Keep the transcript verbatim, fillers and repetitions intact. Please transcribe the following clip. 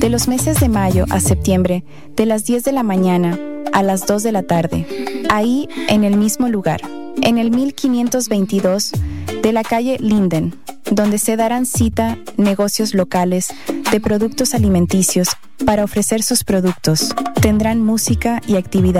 de los meses de mayo a septiembre, de las diez de la mañana a las dos de la tarde, ahí en el mismo lugar, en el mil quinientos veintidós de la calle Linden, donde se darán cita negocios locales de productos alimenticios para ofrecer sus productos. Tendrán música y actividades